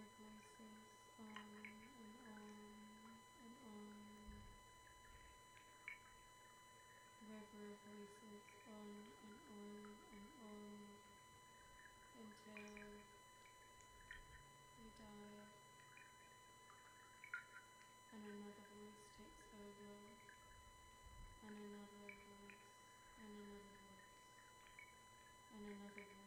voices on and on and on. River voices on and on until you die and another voice takes over and another voice and another voice and another voice.